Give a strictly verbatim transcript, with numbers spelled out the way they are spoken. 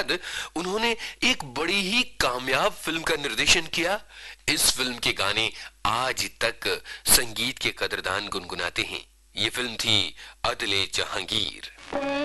बाद उन्होंने एक बड़ी ही कामयाब फिल्म का निर्देशन किया। इस फिल्म के गाने आज तक संगीत के कदरदान गुनगुनाते हैं। ये फिल्म थी अदले जहांगीर।